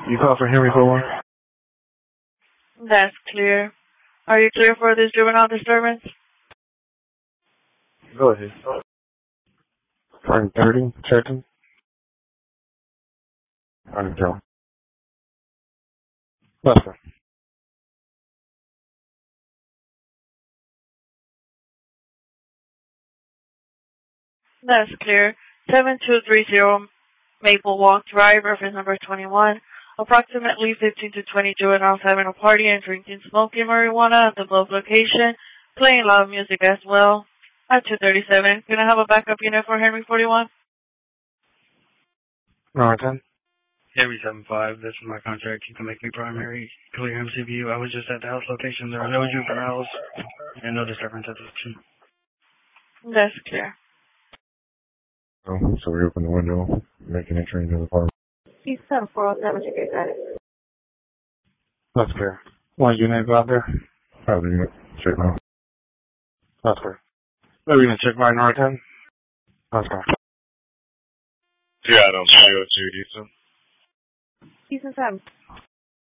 You call for Henry for one? That's clear. Are you clear for this juvenile disturbance? Go ahead. Starting 30, checking. Starting Joe. Lester. That's clear. 7230 Maple Walk Drive, reference number 21. Approximately 15 to 20 juveniles having a party and drinking smoking marijuana at the above location, playing loud music as well. At 237, can I have a backup unit for Henry 41? Norton. Henry 75, this is my contract. You can make me primary. Clear MCVU. I was just at the house location. There are no juveniles and no disturbance at this time. That's clear. Oh, so we open the window, making entry into the apartment. He's 7407, you get that. That's clear. One unit go out there? Have the unit. Check now. That's clear. No unit check by Norton. That's clear. Yeah, I don't see what you, Houston. Houston 7.